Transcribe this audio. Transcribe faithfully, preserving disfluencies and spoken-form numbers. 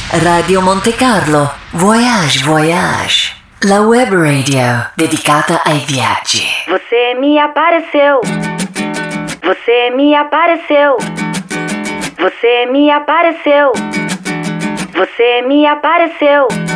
Radio Monte Carlo, Voyage Voyage, la web radio dedicata ai viaggi. Você me apareceu, você me apareceu, você me apareceu, você me apareceu.